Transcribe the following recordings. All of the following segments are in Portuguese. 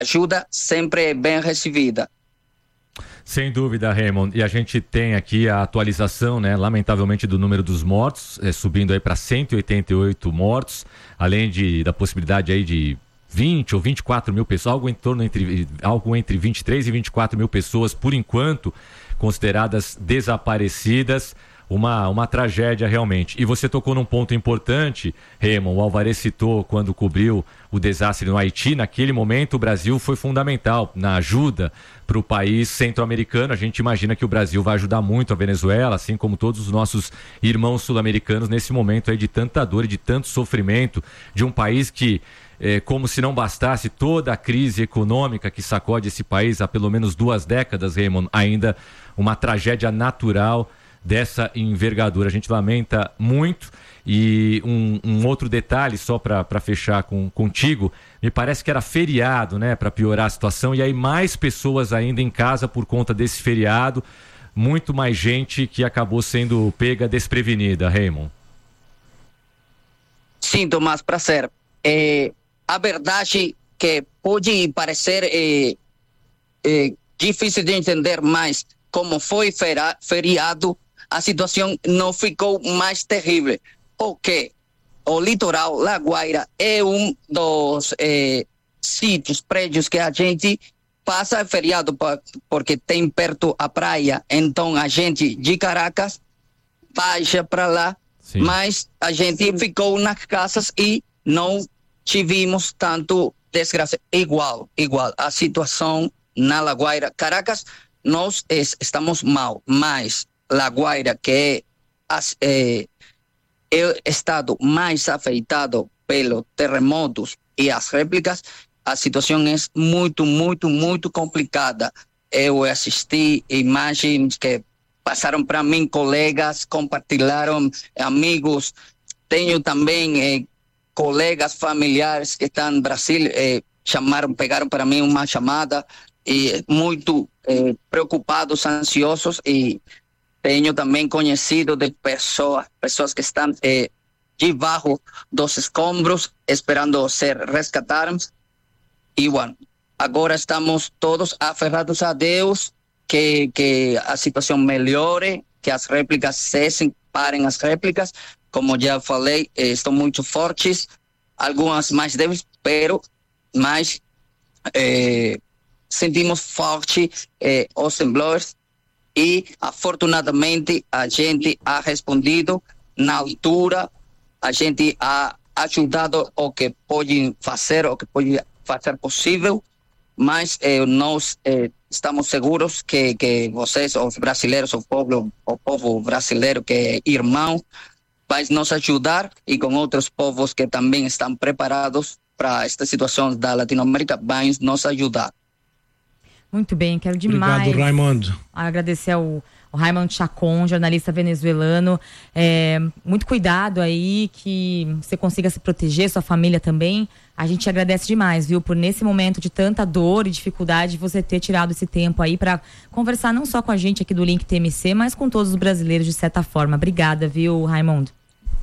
ajuda sempre é bem recebida. Sem dúvida, Raymond. E a gente tem aqui a atualização, né, lamentavelmente, do número dos mortos, subindo aí para 188 mortos, além da possibilidade aí de 20 ou 24 mil pessoas, algo entre 23 e 24 mil pessoas, por enquanto, consideradas desaparecidas. Uma tragédia realmente. E você tocou num ponto importante, Raymond, o Alvarez citou quando cobriu o desastre no Haiti. Naquele momento o Brasil foi fundamental na ajuda para o país centro-americano. A gente imagina que o Brasil vai ajudar muito a Venezuela, assim como todos os nossos irmãos sul-americanos nesse momento aí de tanta dor e de tanto sofrimento, de um país que, como se não bastasse toda a crise econômica que sacode esse país há pelo menos 2 décadas, Raymond, ainda uma tragédia natural dessa envergadura. A gente lamenta muito. E um outro detalhe, só para fechar contigo, me parece que era feriado, né, para piorar a situação, e aí mais pessoas ainda em casa por conta desse feriado, muito mais gente que acabou sendo pega desprevenida, Raymond. Sim, Tomás, prazer. A verdade que pode parecer difícil de entender, mas como foi feriado, a situação não ficou mais terrível, porque o litoral La Guaira é dos sítios, prédios que a gente passa feriado, porque tem perto a praia, então a gente de Caracas baixa para lá. Sim. Mas a gente ficou nas casas e não tivemos tanto desgraça. Igual a situação na La Guaira. Caracas, nós estamos mal, mas La Guaira, que é o estado mais afetado pelos terremotos e as réplicas, a situação é muito, muito, muito complicada. Eu assisti imagens que passaram para mim, colegas, compartilharam, amigos. Tenho também colegas familiares que estão no Brasil, pegaram para mim uma chamada, e muito preocupados, ansiosos, e tenho também conhecido de pessoas que estão debaixo dos escombros, esperando ser resgatados. E, bueno, agora estamos todos aferrados a Deus, que a situação melhore, que as réplicas cessem, parem as réplicas. Como já falei, estão muito fortes, algumas mais débeis, mas sentimos forte os temblores. E, afortunadamente, a gente ha respondido na altura, a gente ha ajudado o que pode fazer, possível, mas nós estamos seguros que vocês, os brasileiros, o povo brasileiro que é irmão, vai nos ajudar, e com outros povos que também estão preparados para esta situação da Latinoamérica, vai nos ajudar. Muito bem, quero demais. Obrigado, Raimundo. Agradecer ao Raymond Chacon, jornalista venezuelano. Muito cuidado aí, que você consiga se proteger, sua família também. A gente agradece demais, viu, por nesse momento de tanta dor e dificuldade, você ter tirado esse tempo aí para conversar não só com a gente aqui do Link TMC, mas com todos os brasileiros de certa forma. Obrigada, viu, Raimundo?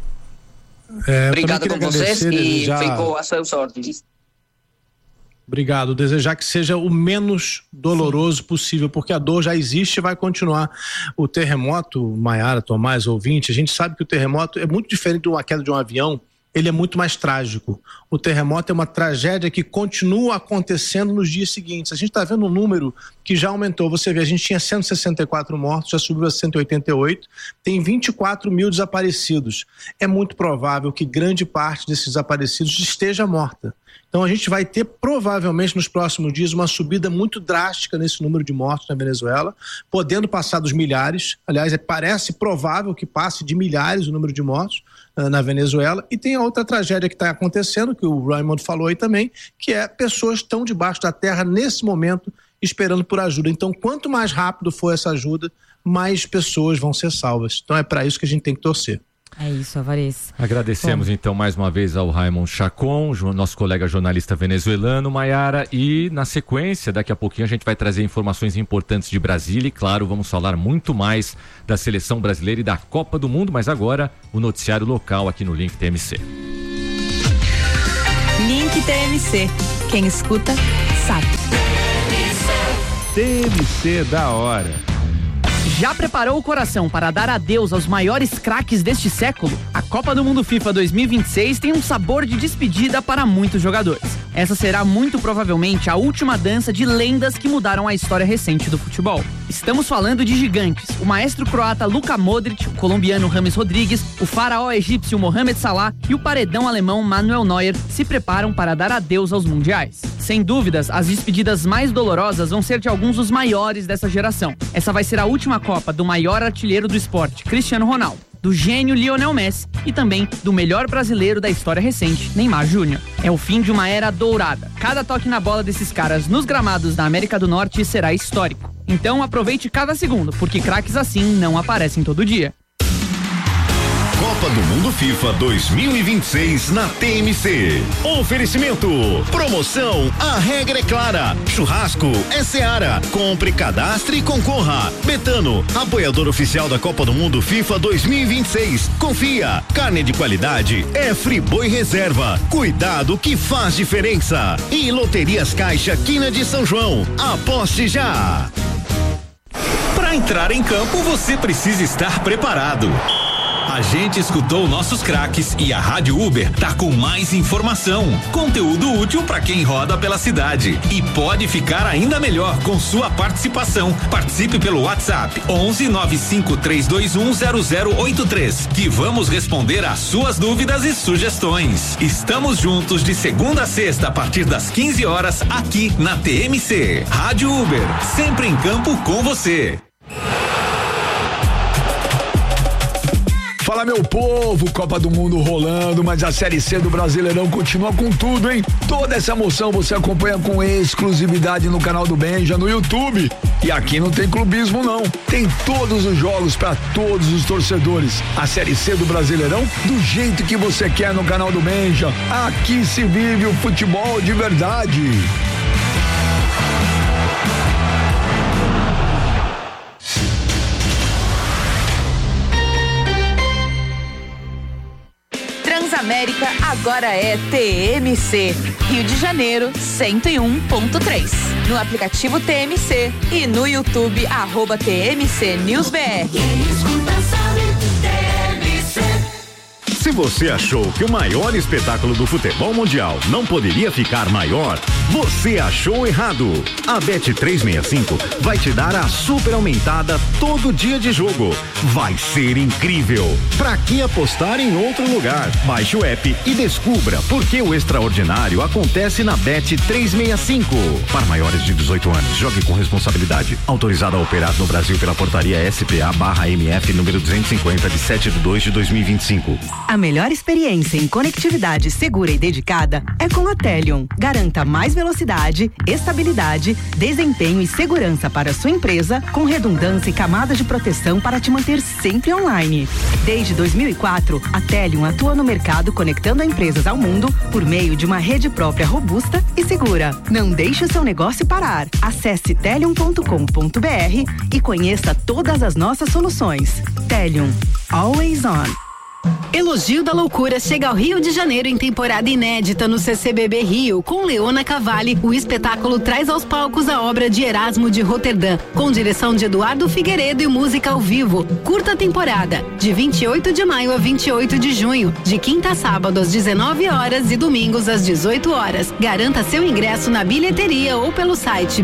Obrigado com vocês e ficou a suas ordens. Obrigado. Desejar que seja o menos doloroso possível, porque a dor já existe e vai continuar. O terremoto, Maiara, Tomás, ouvinte, a gente sabe que o terremoto é muito diferente de uma queda de um avião, ele é muito mais trágico. O terremoto é uma tragédia que continua acontecendo nos dias seguintes. A gente está vendo um número que já aumentou. Você vê, a gente tinha 164 mortos, já subiu a 188, tem 24 mil desaparecidos. É muito provável que grande parte desses desaparecidos esteja morta. Então a gente vai ter provavelmente nos próximos dias uma subida muito drástica nesse número de mortos na Venezuela, podendo passar dos milhares. Aliás, parece provável que passe de milhares o número de mortos na Venezuela. E tem a outra tragédia que está acontecendo, que o Raymond falou aí também, que é pessoas que estão debaixo da terra nesse momento esperando por ajuda. Então, quanto mais rápido for essa ajuda, mais pessoas vão ser salvas. Então é para isso que a gente tem que torcer. É isso, Alvarez. Agradecemos então mais uma vez ao Raymond Chacon, nosso colega jornalista venezuelano, Maiara, e na sequência, daqui a pouquinho a gente vai trazer informações importantes de Brasília e, claro, vamos falar muito mais da seleção brasileira e da Copa do Mundo, mas agora o noticiário local aqui no Link TMC. Link TMC. Quem escuta WhatsApp. TMC da hora. Já preparou o coração para dar adeus aos maiores craques deste século? A Copa do Mundo FIFA 2026 tem um sabor de despedida para muitos jogadores. Essa será muito provavelmente a última dança de lendas que mudaram a história recente do futebol. Estamos falando de gigantes. O maestro croata Luka Modric, o colombiano James Rodrigues, o faraó egípcio Mohamed Salah e o paredão alemão Manuel Neuer se preparam para dar adeus aos mundiais. Sem dúvidas, as despedidas mais dolorosas vão ser de alguns dos maiores dessa geração. Essa vai ser a última Copa do maior artilheiro do esporte, Cristiano Ronaldo, do gênio Lionel Messi e também do melhor brasileiro da história recente, Neymar Júnior. É o fim de uma era dourada. Cada toque na bola desses caras nos gramados da América do Norte será histórico. Então aproveite cada segundo, porque craques assim não aparecem todo dia. Copa do Mundo FIFA 2026 na TMC. Oferecimento. Promoção, a regra é clara. Churrasco é Seara. Compre, cadastre e concorra. Betano, apoiador oficial da Copa do Mundo FIFA 2026. Confia. Carne de qualidade é Friboi Reserva. Cuidado que faz diferença. E Loterias Caixa Quina de São João. Aposte já. Para entrar em campo, você precisa estar preparado. A gente escutou nossos craques e a Rádio Uber tá com mais informação, conteúdo útil para quem roda pela cidade e pode ficar ainda melhor com sua participação. Participe pelo WhatsApp 119532100083 que vamos responder às suas dúvidas e sugestões. Estamos juntos de segunda a sexta a partir das 15 horas aqui na TMC. Rádio Uber, sempre em campo com você. Fala, meu povo, Copa do Mundo rolando, mas a Série C do Brasileirão continua com tudo, hein? Toda essa emoção você acompanha com exclusividade no canal do Benja, no YouTube. E aqui não tem clubismo, não. Tem todos os jogos para todos os torcedores. A Série C do Brasileirão do jeito que você quer no canal do Benja. Aqui se vive o futebol de verdade. Transamérica agora é TMC. Rio de Janeiro 101.3. No aplicativo TMC e no YouTube @TMC News BR. Se você achou que o maior espetáculo do futebol mundial não poderia ficar maior, você achou errado. A Bet365 vai te dar a super aumentada todo dia de jogo. Vai ser incrível. Pra que apostar em outro lugar? Baixe o app e descubra por que o extraordinário acontece na Bet365. Para maiores de 18 anos, jogue com responsabilidade. Autorizado a operar no Brasil pela portaria SPA/MF número 250 de 7/2/2025. A melhor experiência em conectividade segura e dedicada é com a Telion. Garanta mais velocidade, estabilidade, desempenho e segurança para a sua empresa, com redundância e camadas de proteção para te manter sempre online. Desde 2004, a Telion atua no mercado conectando empresas ao mundo por meio de uma rede própria robusta e segura. Não deixe o seu negócio parar. Acesse telion.com.br e conheça todas as nossas soluções. Telion, always on. Elogio da Loucura chega ao Rio de Janeiro em temporada inédita no CCBB Rio, com Leona Cavalli. O espetáculo traz aos palcos a obra de Erasmo de Roterdã, com direção de Eduardo Figueiredo e música ao vivo. Curta temporada, de 28 de maio a 28 de junho, de quinta a sábado às 19 horas e domingos às 18 horas. Garanta seu ingresso na bilheteria ou pelo site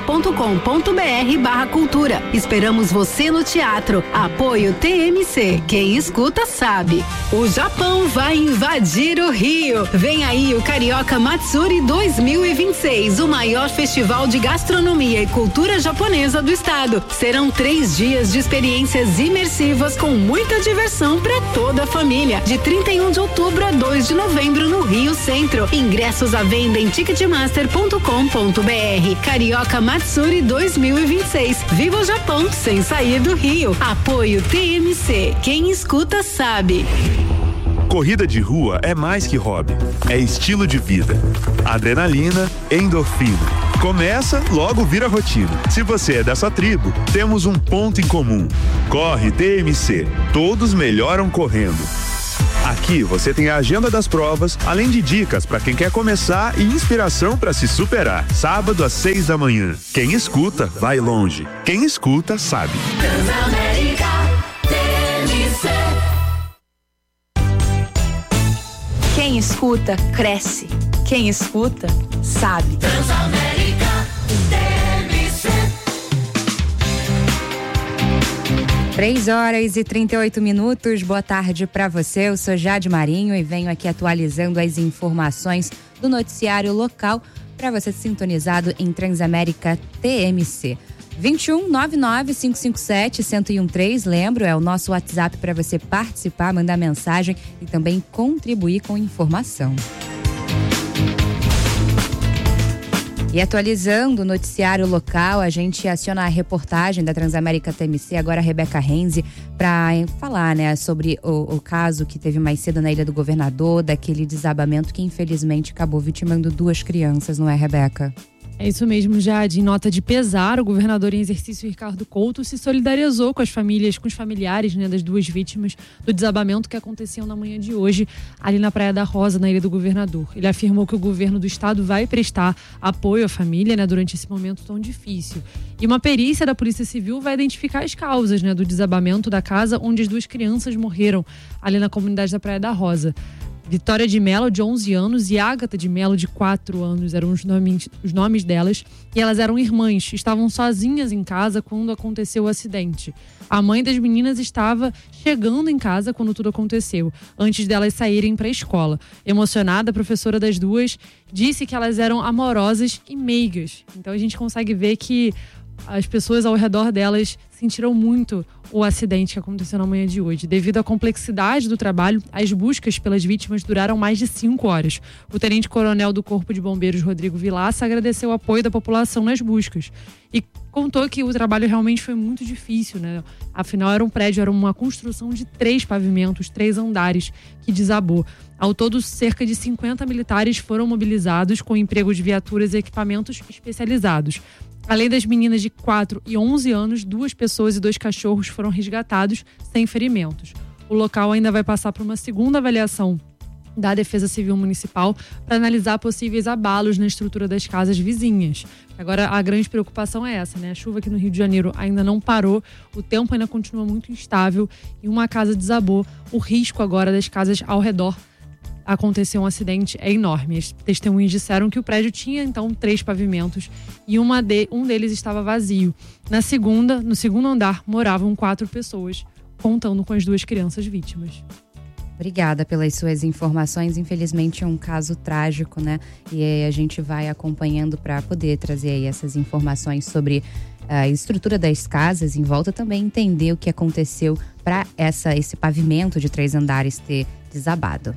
bb.com.br/cultura. Esperamos você no teatro. Apoio TMC. Quem escuta sabe. O Japão vai invadir o Rio. Vem aí o Carioca Matsuri 2026, o maior festival de gastronomia e cultura japonesa do estado. Serão 3 dias de experiências imersivas com muita diversão para toda a família. De 31 de outubro a 2 de novembro no Rio Centro. Ingressos à venda em ticketmaster.com.br. Carioca Matsuri 2026. Viva o Japão sem sair do Rio. Apoio TMC. Quem escuta sabe. Corrida de rua é mais que hobby, é estilo de vida. Adrenalina, endorfina. Começa, logo vira rotina. Se você é dessa tribo, temos um ponto em comum. Corre TMC. Todos melhoram correndo. Aqui você tem a agenda das provas, além de dicas para quem quer começar e inspiração para se superar. Sábado às 6 da manhã. Quem escuta, vai longe. Quem escuta, sabe. Transamérica TMC. Quem escuta, cresce. Quem escuta, sabe. Transamérica TMC. 3h38. Boa tarde para você. Eu sou Jade Marinho e venho aqui atualizando as informações do noticiário local para você sintonizado em Transamérica TMC. 21 99 557 1013, lembro, é o nosso WhatsApp para você participar, mandar mensagem e também contribuir com informação. E atualizando o noticiário local, a gente aciona a reportagem da Transamérica TMC, agora a Rebeca Renzi, para falar, né, sobre o caso que teve mais cedo na Ilha do Governador, daquele desabamento que infelizmente acabou vitimando 2 crianças, não é, Rebeca? É isso mesmo, Jade. Em nota de pesar, o governador em exercício Ricardo Couto se solidarizou com as famílias, com os familiares, né, das 2 vítimas do desabamento que aconteceu na manhã de hoje, ali na Praia da Rosa, na Ilha do Governador. Ele afirmou que o governo do estado vai prestar apoio à família, né, durante esse momento tão difícil. E uma perícia da Polícia Civil vai identificar as causas, né, do desabamento da casa onde as 2 crianças morreram, ali na comunidade da Praia da Rosa. Vitória de Mello, de 11 anos, e Ágata de Mello, de 4 anos, eram os nomes delas. E elas eram irmãs, estavam sozinhas em casa quando aconteceu o acidente. A mãe das meninas estava chegando em casa quando tudo aconteceu, antes delas saírem para a escola. Emocionada, a professora das 2 disse que elas eram amorosas e meigas. Então a gente consegue ver que as pessoas ao redor delas sentiram muito o acidente que aconteceu na manhã de hoje. Devido à complexidade do trabalho, as buscas pelas vítimas duraram mais de 5 horas. O tenente-coronel do Corpo de Bombeiros, Rodrigo Vilaça, agradeceu o apoio da população nas buscas e contou que o trabalho realmente foi muito difícil, né? Afinal, era um prédio, era uma construção de 3 pavimentos, 3 andares que desabou. Ao todo, cerca de 50 militares foram mobilizados com emprego de viaturas e equipamentos especializados. Além das meninas de 4 e 11 anos, 2 pessoas e 2 cachorros foram resgatados sem ferimentos. O local ainda vai passar por uma segunda avaliação da Defesa Civil Municipal para analisar possíveis abalos na estrutura das casas vizinhas. Agora, a grande preocupação é essa, né? A chuva aqui no Rio de Janeiro ainda não parou, o tempo ainda continua muito instável e uma casa desabou. O risco agora das casas ao redor aconteceu um acidente é enorme. As testemunhas disseram que o prédio tinha, então, 3 pavimentos e um deles estava vazio. No segundo andar, moravam 4 pessoas, contando com as 2 crianças vítimas. Obrigada pelas suas informações. Infelizmente é um caso trágico, né? E a gente vai acompanhando para poder trazer aí essas informações sobre a estrutura das casas em volta, também entender o que aconteceu para esse pavimento de 3 andares ter desabado.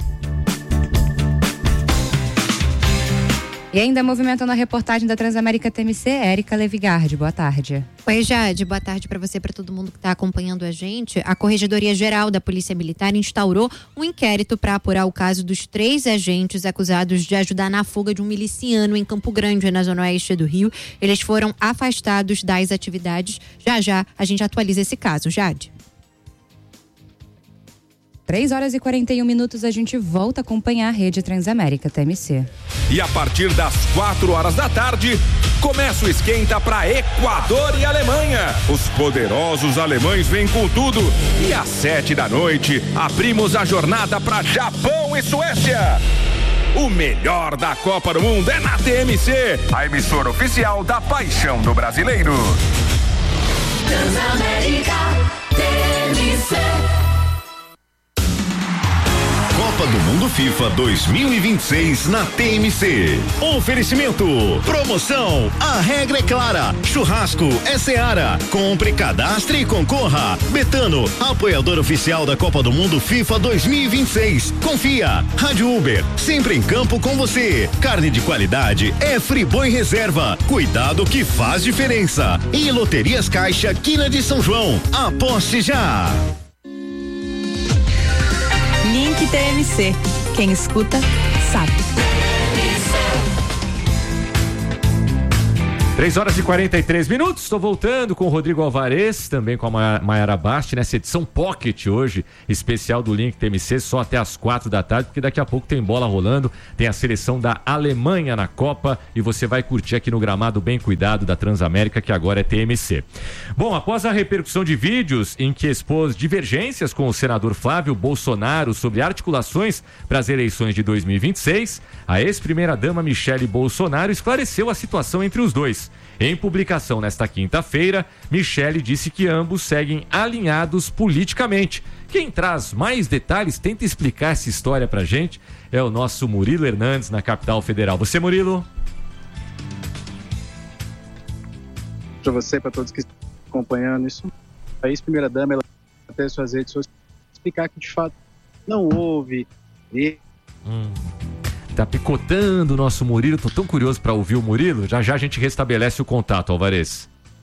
E ainda movimentando a reportagem da Transamérica TMC, Érica Levigardi, boa tarde. Oi, Jade, boa tarde para você, para todo mundo que está acompanhando a gente. A Corregedoria Geral da Polícia Militar instaurou um inquérito para apurar o caso dos 3 agentes acusados de ajudar na fuga de um miliciano em Campo Grande, na zona oeste do Rio. Eles foram afastados das atividades. Já a gente atualiza esse caso, Jade. 3h41, a gente volta a acompanhar a Rede Transamérica TMC. E a partir das 4h da tarde, começa o esquenta para Equador e Alemanha. Os poderosos alemães vêm com tudo. E às 7 da noite, abrimos a jornada para Japão e Suécia. O melhor da Copa do Mundo é na TMC, a emissora oficial da paixão do brasileiro. Transamérica TMC. Copa do Mundo FIFA 2026 na TMC. Oferecimento. Promoção. A regra é clara. Churrasco é Seara. Compre, cadastre e concorra. Betano, apoiador oficial da Copa do Mundo FIFA 2026. Confia. Rádio Uber, sempre em campo com você. Carne de qualidade é Friboi Reserva. Cuidado que faz diferença. E Loterias Caixa, Quina de São João. Aposte já. Link TMC. Quem escuta, sabe. 3h43. Estou voltando com o Rodrigo Alvarez, também com a Mayara Basti, nessa edição Pocket hoje, especial do Link TMC, só até as 4 da tarde, porque daqui a pouco tem bola rolando, tem a seleção da Alemanha na Copa e você vai curtir aqui no gramado bem cuidado da Transamérica, que agora é TMC. Bom, após a repercussão de vídeos em que expôs divergências com o senador Flávio Bolsonaro sobre articulações para as eleições de 2026, a ex-primeira-dama Michele Bolsonaro esclareceu a situação entre os dois. Em publicação nesta quinta-feira, Michele disse que ambos seguem alinhados politicamente. Quem traz mais detalhes, tenta explicar essa história pra gente, é o nosso Murilo Hernandes, na capital federal. Você, Murilo? Para você, para todos que estão acompanhando isso, a ex-primeira-dama, ela até suas redes sociais, explicar que de fato não houve. Tá picotando o nosso Murilo, tô tão curioso para ouvir o Murilo, já a gente restabelece o contato, Alvarez.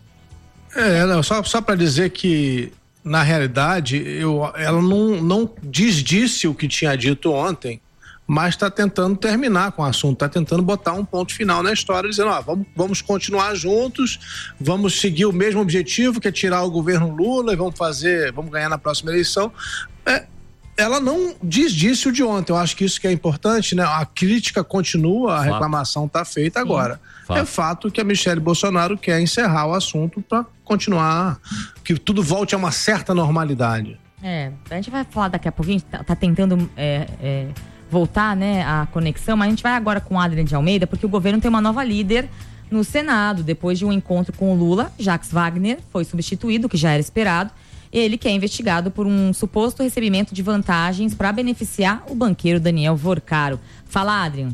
Só para dizer que na realidade ela não desdisse o que tinha dito ontem, mas está tentando terminar com o assunto, está tentando botar um ponto final na história, dizendo, vamos continuar juntos, vamos seguir o mesmo objetivo, que é tirar o governo Lula e vamos ganhar na próxima eleição. Ela não desdisse o de ontem, eu acho que isso que é importante, né? A crítica continua, a reclamação está feita agora. É fato que a Michele Bolsonaro quer encerrar o assunto para continuar, que tudo volte a uma certa normalidade. A gente vai falar daqui a pouquinho, tá tentando voltar, né, a conexão, mas a gente vai agora com Adrian de Almeida, porque o governo tem uma nova líder no Senado, depois de um encontro com o Lula. Jacques Wagner foi substituído, o que já era esperado. Ele que é investigado por um suposto recebimento de vantagens para beneficiar o banqueiro Daniel Vorcaro. Fala, Adrian.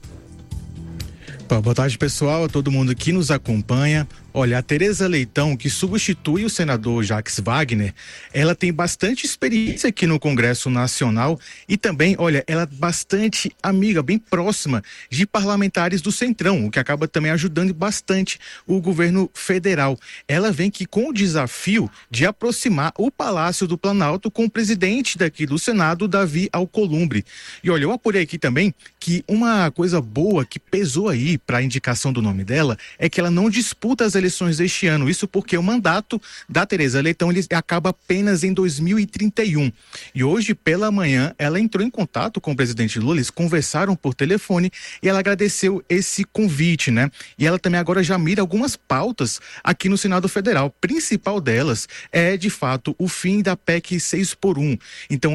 Boa tarde, pessoal, a todo mundo que nos acompanha. Olha, a Tereza Leitão, que substitui o senador Jacques Wagner, ela tem bastante experiência aqui no Congresso Nacional e também, olha, ela é bastante amiga, bem próxima de parlamentares do Centrão, o que acaba também ajudando bastante o governo federal. Ela vem aqui com o desafio de aproximar o Palácio do Planalto com o presidente daqui do Senado, Davi Alcolumbre. E olha, eu apurei aqui também que uma coisa boa que pesou aí para a indicação do nome dela é que ela não disputa as eleições deste ano, isso porque o mandato da Tereza Leitão ele acaba apenas em 2031. E hoje pela manhã ela entrou em contato com o presidente Lula, eles conversaram por telefone e ela agradeceu esse convite, né? E ela também agora já mira algumas pautas aqui no Senado Federal. A principal delas é de fato o fim da PEC 6x1. Então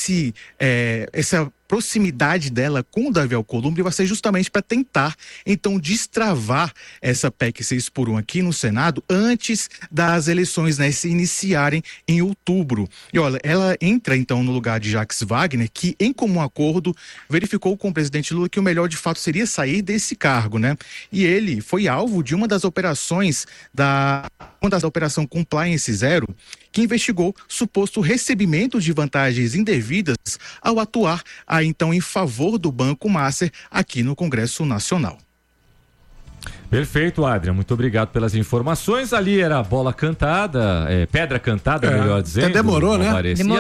essa proximidade dela com o Davi Alcolumbre vai ser justamente para tentar, então, destravar essa PEC 6x1 aqui no Senado antes das eleições, né, se iniciarem em outubro. E olha, ela entra, então, no lugar de Jacques Wagner, que, em comum acordo, verificou com o presidente Lula que o melhor, de fato, seria sair desse cargo, né? E ele foi alvo de uma das operações da Operação Compliance Zero, que investigou suposto recebimento de vantagens indevidas ao atuar então em favor do Banco Master aqui no Congresso Nacional. Perfeito, Adrian, muito obrigado pelas informações. Ali era bola cantada, pedra cantada, melhor dizendo. Até demorou, né?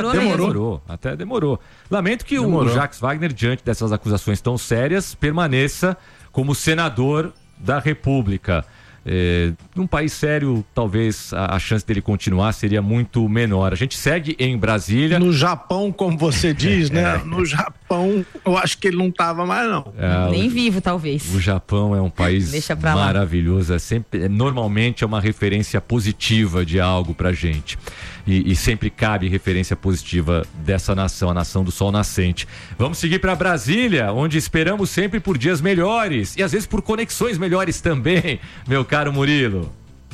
Até demorou. Lamento que o Jacques Wagner, diante dessas acusações tão sérias, permaneça como senador da República. Num país sério, talvez a chance dele continuar seria muito menor. A gente segue em Brasília. No Japão, como você diz, né? No Japão, eu acho que ele não estava mais, não. Nem vivo, talvez. O Japão é um país maravilhoso. Normalmente é uma referência positiva de algo pra gente. E sempre cabe referência positiva dessa nação, a nação do sol nascente. Vamos seguir para Brasília, onde esperamos sempre por dias melhores e às vezes por conexões melhores também, meu caro Murilo.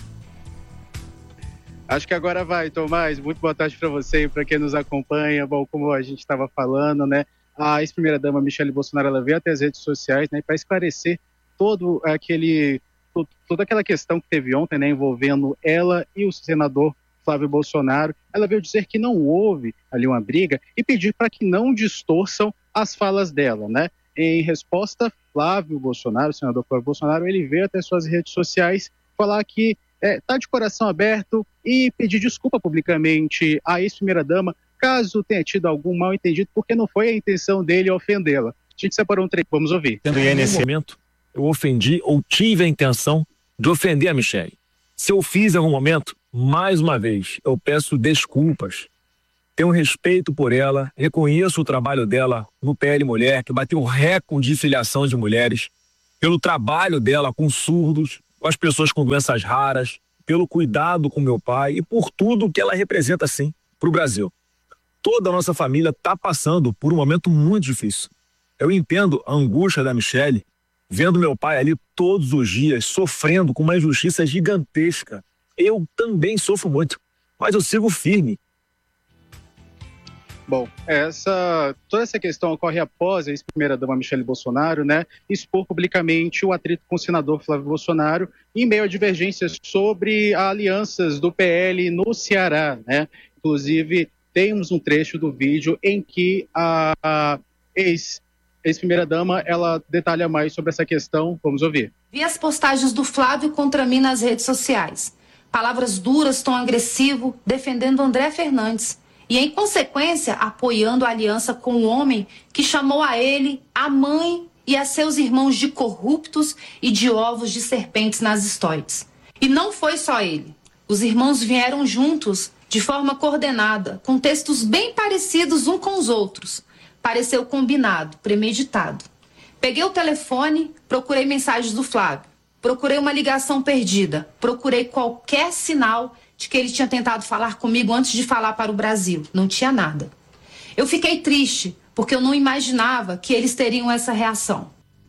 Acho que agora vai, Tomás. Muito boa tarde para você e para quem nos acompanha. Bom, como a gente estava falando, né? A ex-primeira-dama Michele Bolsonaro, ela veio até as redes sociais, né, para esclarecer toda aquela questão que teve ontem, né, envolvendo ela e o senador Flávio Bolsonaro. Ela veio dizer que não houve ali uma briga e pedir para que não distorçam as falas dela, né? Em resposta, Flávio Bolsonaro, o senador Flávio Bolsonaro, ele veio até suas redes sociais falar que está de coração aberto e pedir desculpa publicamente à ex-primeira-dama caso tenha tido algum mal entendido, porque não foi a intenção dele ofendê-la. A gente separou um trecho, vamos ouvir. Nesse momento, eu ofendi ou tive a intenção de ofender a Michele. Se eu fiz em algum momento, mais uma vez, eu peço desculpas. Tenho respeito por ela, reconheço o trabalho dela no PL Mulher, que bateu recorde de filiação de mulheres, pelo trabalho dela com surdos, com as pessoas com doenças raras, pelo cuidado com meu pai e por tudo que ela representa, sim, para o Brasil. Toda a nossa família está passando por um momento muito difícil. Eu entendo a angústia da Michele, vendo meu pai ali todos os dias, sofrendo com uma injustiça gigantesca. Eu também sofro muito, mas eu sigo firme. Bom, toda essa questão ocorre após a ex-primeira-dama Michele Bolsonaro, né, expor publicamente o atrito com o senador Flávio Bolsonaro em meio a divergências sobre alianças do PL no Ceará, né? Inclusive, temos um trecho do vídeo em que a ex-primeira-dama, ela detalha mais sobre essa questão. Vamos ouvir. Vi as postagens do Flávio contra mim nas redes sociais. Palavras duras, tom agressivo, defendendo André Fernandes. E, em consequência, apoiando a aliança com o homem que chamou a ele, a mãe e a seus irmãos de corruptos e de ovos de serpentes nas stories. E não foi só ele. Os irmãos vieram juntos, de forma coordenada, com textos bem parecidos uns com os outros. Pareceu combinado, premeditado. Peguei o telefone, procurei mensagens do Flávio. Procurei uma ligação perdida. Procurei qualquer sinal de que ele tinha tentado falar comigo antes de falar para o Brasil. Não tinha nada. Eu fiquei triste, porque eu não imaginava que eles teriam essa reação.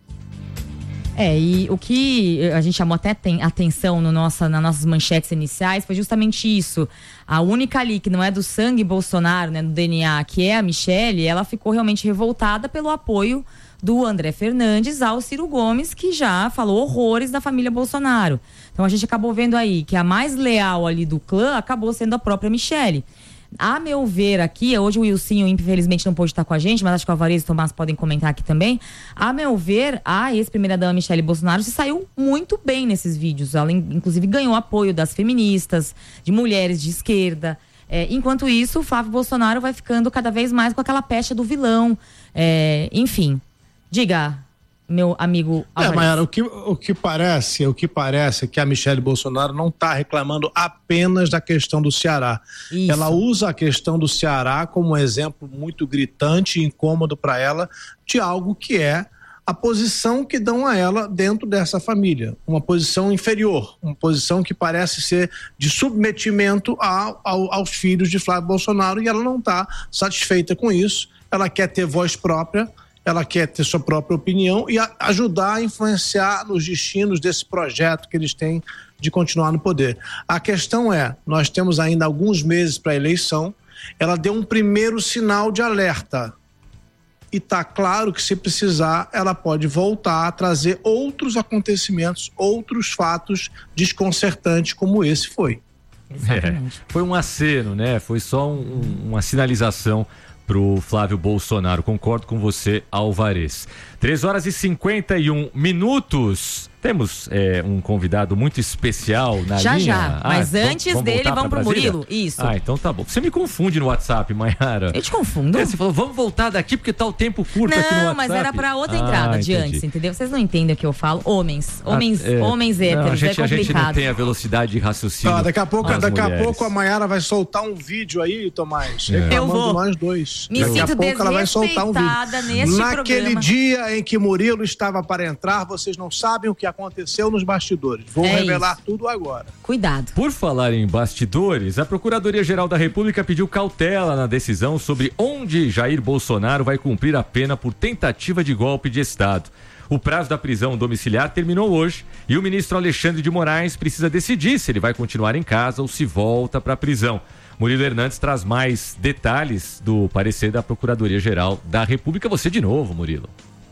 E o que a gente chamou até atenção nas nossas manchetes iniciais foi justamente isso. A única ali que não é do sangue Bolsonaro, né, do DNA, que é a Michele, ela ficou realmente revoltada pelo apoio do André Fernandes ao Ciro Gomes, que já falou horrores da família Bolsonaro. Então a gente acabou vendo aí que a mais leal ali do clã acabou sendo a própria Michele. A meu ver aqui, hoje o Wilsinho infelizmente não pôde estar com a gente, mas acho que o Alvarez e o Tomás podem comentar aqui também. A meu ver, a ex-primeira-dama Michele Bolsonaro se saiu muito bem nesses vídeos. Ela inclusive ganhou apoio das feministas, de mulheres de esquerda. Enquanto isso, o Flávio Bolsonaro vai ficando cada vez mais com aquela pecha do vilão. Enfim, diga, meu amigo Alvarez. Mayara, o que parece é que a Michele Bolsonaro não está reclamando apenas da questão do Ceará. Isso. Ela usa a questão do Ceará como um exemplo muito gritante e incômodo para ela de algo que é a posição que dão a ela dentro dessa família. Uma posição inferior, uma posição que parece ser de submetimento aos filhos de Flávio Bolsonaro, e ela não está satisfeita com isso. Ela quer ter voz própria, ela quer ter sua própria opinião e ajudar a influenciar nos destinos desse projeto que eles têm de continuar no poder. A questão é, nós temos ainda alguns meses para a eleição, ela deu um primeiro sinal de alerta. E está claro que, se precisar, ela pode voltar a trazer outros acontecimentos, outros fatos desconcertantes como esse foi. Foi um aceno, né? Foi só uma sinalização pro Flávio Bolsonaro. Concordo com você, Alvarez. 3h51. Temos um convidado muito especial na linha. Já. Mas antes dele, vamos pro Murilo. Isso. Então tá bom. Você me confunde no WhatsApp, Mayara. Eu te confundo? Você falou, vamos voltar daqui porque tá o tempo curto aqui no WhatsApp. Não, mas era pra outra entrada de antes, entendeu? Vocês não entendem o que eu falo. Homens héteros, não, é complicado. A gente não tem a velocidade de raciocínio. Daqui a pouco a Mayara vai soltar um vídeo aí, Tomás. Eu vou. Nós dois. Me Daqui a sinto pouco ela vai soltar um vídeo. Neste Naquele programa. dia em que Murilo estava para entrar, vocês não sabem o que aconteceu nos bastidores. Vou revelar tudo agora. Cuidado. Por falar em bastidores, a Procuradoria-Geral da República pediu cautela na decisão sobre onde Jair Bolsonaro vai cumprir a pena por tentativa de golpe de Estado. O prazo da prisão domiciliar terminou hoje e o ministro Alexandre de Moraes precisa decidir se ele vai continuar em casa ou se volta para a prisão. Murilo Hernandes traz mais detalhes do parecer da Procuradoria-Geral da República. Você de novo, Murilo.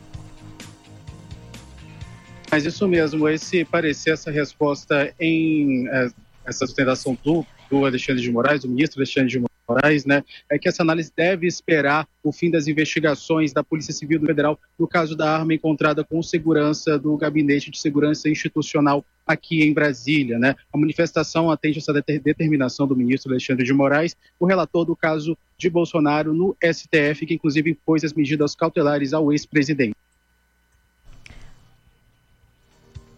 Mas isso mesmo, esse parecer, essa resposta essa sustentação do Alexandre de Moraes, do ministro Alexandre de Moraes, né, é que essa análise deve esperar o fim das investigações da Polícia Civil Federal no caso da arma encontrada com segurança do Gabinete de Segurança Institucional aqui em Brasília, né? A manifestação atende essa determinação do ministro Alexandre de Moraes, o relator do caso de Bolsonaro no STF, que inclusive impôs as medidas cautelares ao ex-presidente.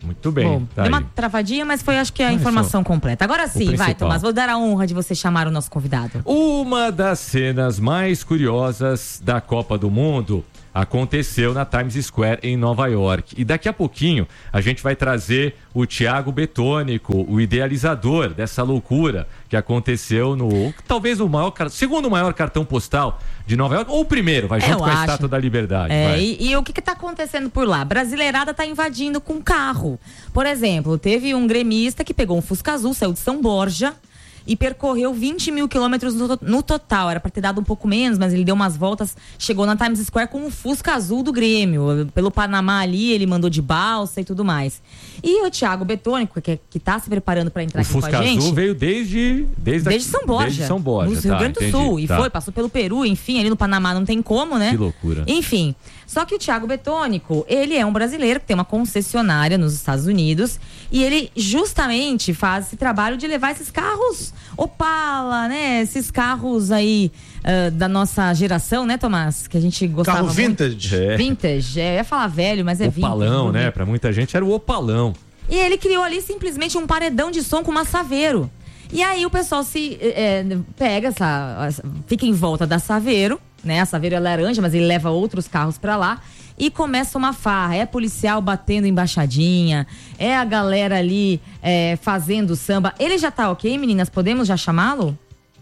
Muito bem. Bom, tá deu aí. uma travadinha, mas foi acho que a informação completa. Agora sim, vai, principal. Tomás, vou dar a honra de você chamar o nosso convidado. Uma das cenas mais curiosas da Copa do Mundo aconteceu na Times Square em Nova York. E daqui a pouquinho a gente vai trazer o Thiago Betônico, o idealizador dessa loucura que aconteceu no, talvez o maior, segundo maior cartão postal de Nova York, ou o primeiro, vai junto com a Estátua da Liberdade. É, vai. e o que está acontecendo por lá? Brasileirada está invadindo com carro. Por exemplo, teve um gremista que pegou um Fusca Azul, saiu de São Borja e percorreu 20 mil quilômetros no total. Era para ter dado um pouco menos, mas ele deu umas voltas, chegou na Times Square com um Fusca Azul do Grêmio. Pelo Panamá ali, ele mandou de balsa e tudo mais. E o Thiago Betônico, que tá se preparando para entrar O aqui Fusca com a gente. Azul veio desde São Borja. Desde São Borja, no Rio Grande do Sul. E passou pelo Peru, enfim, ali no Panamá não tem como, né? Que loucura. Enfim, só que o Thiago Betônico, ele é um brasileiro que tem uma concessionária nos Estados Unidos e ele justamente faz esse trabalho de levar esses carros Opala, né? Esses carros aí da nossa geração, né, Tomás? Que a gente gostava Carro vintage. muito. É. Vintage, eu ia falar velho, mas é Opalão, vintage. né? Pra muita gente era o Opalão. E ele criou ali simplesmente um paredão de som com uma Saveiro. E aí o pessoal pega fica em volta da Saveiro, né? A Saveiro é laranja, mas ele leva outros carros pra lá e começa uma farra. É policial batendo embaixadinha, é a galera ali fazendo samba. Ele já tá ok, meninas? Podemos já chamá-lo?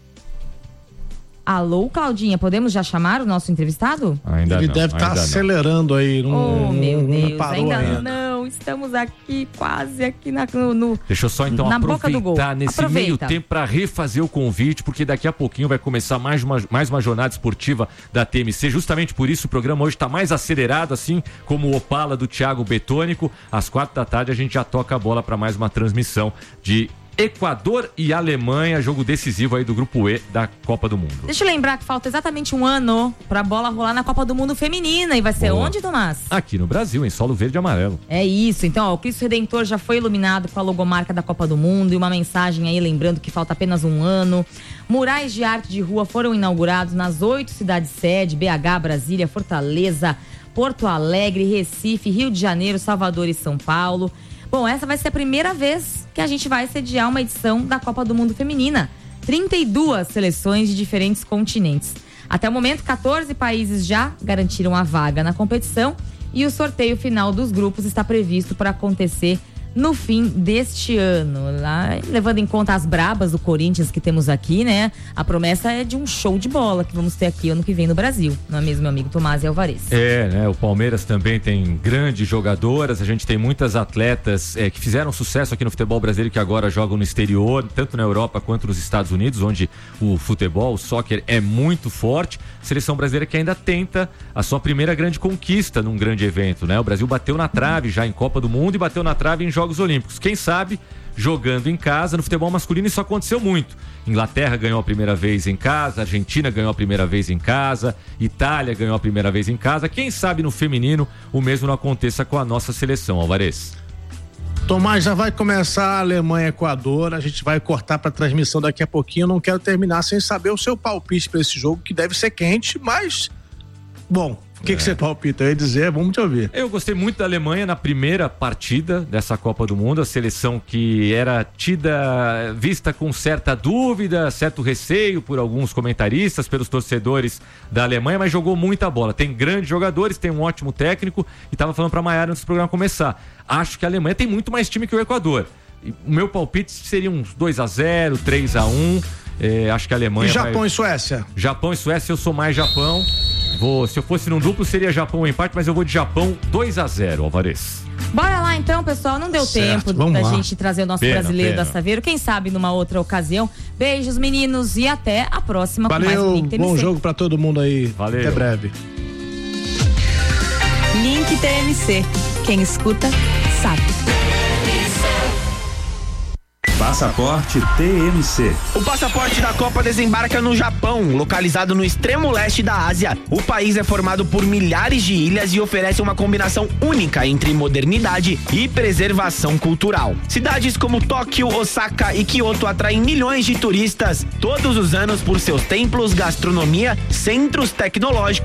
Alô, Claudinha, podemos já chamar o nosso entrevistado? Ainda Ele não, deve estar acelerando aí. Meu Deus, parou ainda não. Estamos aqui, quase aqui no Deixa eu só então na boca do gol. aproveitar nesse meio tempo para refazer o convite, porque daqui a pouquinho vai começar mais uma jornada esportiva da TMC. Justamente por isso o programa hoje está mais acelerado, assim como o Opala do Thiago Betônico. Às 4h a gente já toca a bola para mais uma transmissão de Equador e Alemanha, jogo decisivo aí do Grupo E da Copa do Mundo. Deixa eu lembrar que falta exatamente um ano pra bola rolar na Copa do Mundo Feminina. E vai ser Boa. onde, Tomás? Aqui no Brasil, em solo verde e amarelo. É isso. Então, ó, o Cristo Redentor já foi iluminado com a logomarca da Copa do Mundo e uma mensagem aí lembrando que falta apenas um ano. Murais de arte de rua foram inaugurados nas 8 cidades-sede: BH, Brasília, Fortaleza, Porto Alegre, Recife, Rio de Janeiro, Salvador e São Paulo. Bom, essa vai ser a primeira vez que a gente vai sediar uma edição da Copa do Mundo Feminina. 32 seleções de diferentes continentes. Até o momento, 14 países já garantiram a vaga na competição e o sorteio final dos grupos está previsto para acontecer no fim deste ano. Lá, levando em conta as brabas do Corinthians que temos aqui, né? A promessa é de um show de bola que vamos ter aqui ano que vem no Brasil. Não é mesmo, meu amigo Tomás e Alvarez? É, né? O Palmeiras também tem grandes jogadoras. A gente tem muitas atletas que fizeram sucesso aqui no futebol brasileiro que agora jogam no exterior, tanto na Europa quanto nos Estados Unidos, onde o futebol, o soccer é muito forte. Seleção brasileira que ainda tenta a sua primeira grande conquista num grande evento, né? O Brasil bateu na trave já em Copa do Mundo e bateu na trave em Jogos Olímpicos. Quem sabe, jogando em casa, no futebol masculino isso aconteceu muito. Inglaterra ganhou a primeira vez em casa, Argentina ganhou a primeira vez em casa, Itália ganhou a primeira vez em casa. Quem sabe no feminino o mesmo não aconteça com a nossa seleção, Alvarez. Tomás, já vai começar a Alemanha e Equador, a gente vai cortar para transmissão daqui a pouquinho. Eu não quero terminar sem saber o seu palpite para esse jogo, que deve ser quente, mas bom, o que você palpita? Eu ia dizer, vamos te ouvir. Eu gostei muito da Alemanha na primeira partida dessa Copa do Mundo, a seleção que era vista com certa dúvida, certo receio por alguns comentaristas, pelos torcedores da Alemanha, mas jogou muita bola. Tem grandes jogadores, tem um ótimo técnico e estava falando para a Maiara antes do programa começar. Acho que a Alemanha tem muito mais time que o Equador. O meu palpite seria uns 2-0, 3-1. Acho que a Alemanha. E Japão e Suécia? Japão e Suécia, eu sou mais Japão. Se eu fosse num duplo, seria Japão empate, mas eu vou de Japão 2-0, Alvarez. Bora lá então, pessoal. Não deu tempo da gente trazer o nosso brasileiro da Saveiro. Quem sabe numa outra ocasião. Beijos, meninos, e até a próxima. Valeu, com mais um Link TMC. Bom jogo pra todo mundo aí. Valeu. Até breve. Link TMC. Quem escuta, sabe. Passaporte TMC. O passaporte da Copa desembarca no Japão, localizado no extremo leste da Ásia. O país é formado por milhares de ilhas e oferece uma combinação única entre modernidade e preservação cultural. Cidades como Tóquio, Osaka e Kyoto atraem milhões de turistas todos os anos por seus templos, gastronomia, centros tecnológicos